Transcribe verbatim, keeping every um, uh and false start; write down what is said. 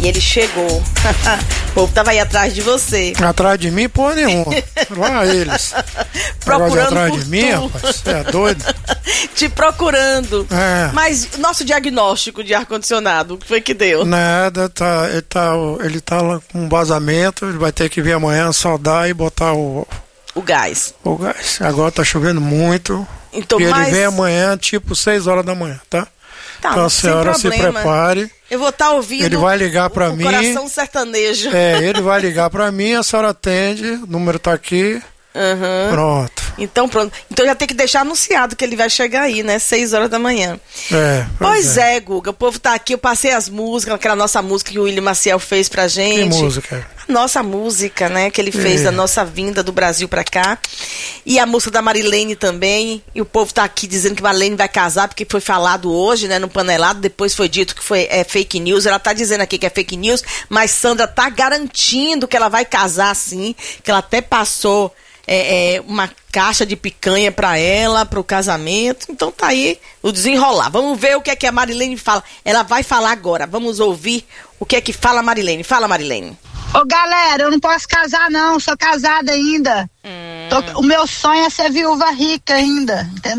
E ele chegou. O povo tava aí atrás de você. Atrás de mim, porra nenhuma. Lá eles. Procurando atrás por de mim, tu. rapaz. Você é doido? Te procurando. É. Mas nosso diagnóstico de ar-condicionado, o que foi que deu? Nada, tá, ele, tá, ele tá lá com vazamento, ele vai ter que vir amanhã soldar e botar o, O gás. o gás. Agora tá chovendo muito. Então, e ele mas... vem amanhã, tipo seis horas da manhã, tá? Tá, então a sem senhora se problema. prepare. Eu vou estar ouvindo. Ele vai ligar pra o mim. Coração sertanejo. É, ele vai ligar pra mim, a senhora atende, o número tá aqui. Uhum. Pronto. Então pronto. Então já tem que deixar anunciado que ele vai chegar aí, né? Seis horas da manhã. É. Pois é. é, Guga. O povo tá aqui. Eu passei as músicas, aquela nossa música que o William Maciel fez pra gente. Que música? A nossa música, né? Que ele fez é. da nossa vinda do Brasil pra cá. E a música da Marilene também. E o povo tá aqui dizendo que Marilene vai casar, porque foi falado hoje, né? No Panelado. Depois foi dito que foi é, fake news. Ela tá dizendo aqui que é fake news, mas Sandra tá garantindo que ela vai casar sim. Que ela até passou É, é, uma caixa de picanha pra ela, pro casamento. Então tá aí o desenrolar. Vamos ver o que é que a Marilene fala. Ela vai falar agora. Vamos ouvir o que é que fala a Marilene. Fala, Marilene. Ô, galera, eu não posso casar, não. Sou casada ainda. Hum. Tô, o meu sonho é ser viúva rica ainda, entendeu?